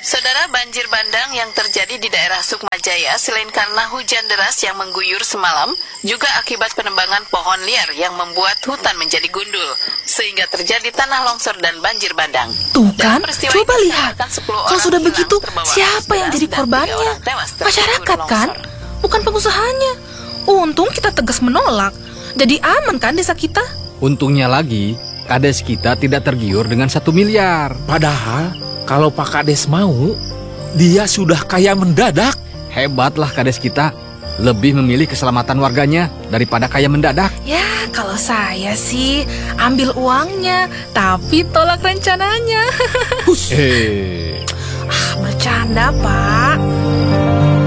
Saudara, banjir bandang yang terjadi di daerah Sukmajaya selain karena hujan deras yang mengguyur semalam, juga akibat penebangan pohon liar yang membuat hutan menjadi gundul, sehingga terjadi tanah longsor dan banjir bandang. Tuh kan, coba lihat. Kalau sudah begitu, siapa yang jadi korbannya? Masyarakat kan? Bukan pengusahanya. Untung kita tegas menolak. Jadi aman kan desa kita? Untungnya lagi, Kades kita tidak tergiur dengan 1 miliar. Padahal kalau Pak Kades mau, dia sudah kaya mendadak. Hebatlah Kades kita, lebih memilih keselamatan warganya daripada kaya mendadak. Ya, kalau saya sih ambil uangnya, tapi tolak rencananya. Hei. Bercanda, Pak.